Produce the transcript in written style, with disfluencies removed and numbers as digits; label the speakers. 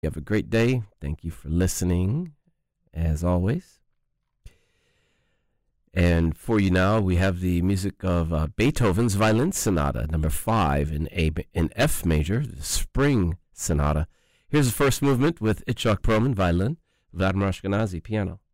Speaker 1: You have a great day. Thank you for listening, as always. And for you now, we have the music of Beethoven's Violin Sonata, number 5 in F major, the Spring Sonata. Here's the first movement with Itzhak Perlman, violin, Vladimir Ashkenazy, piano.